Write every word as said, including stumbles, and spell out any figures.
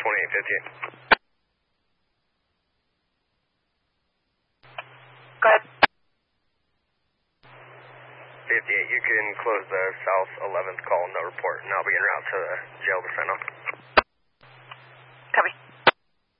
twenty-eight fifty-eight. Go ahead. fifty-eight, you can close the south eleventh call, no report, and I'll be en route to the jail to sign off.